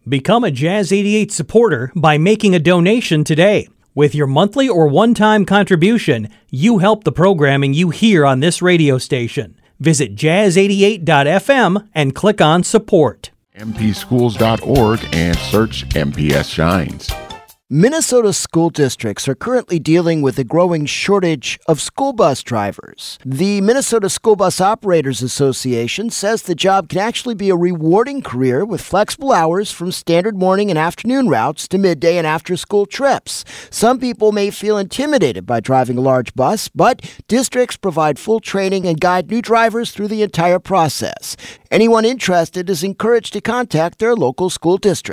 Become a Jazz 88 supporter by making a donation today. With your monthly or one-time contribution, you help the programming you hear on this radio station. Visit jazz88.fm and click on support. mpschools.org and search MPS Shines. Minnesota school districts are currently dealing with a growing shortage of school bus drivers. The Minnesota School Bus Operators Association says the job can actually be a rewarding career with flexible hours from standard morning and afternoon routes to midday and after-school trips. Some people may feel intimidated by driving a large bus, but districts provide full training and guide new drivers through the entire process. Anyone interested is encouraged to contact their local school district.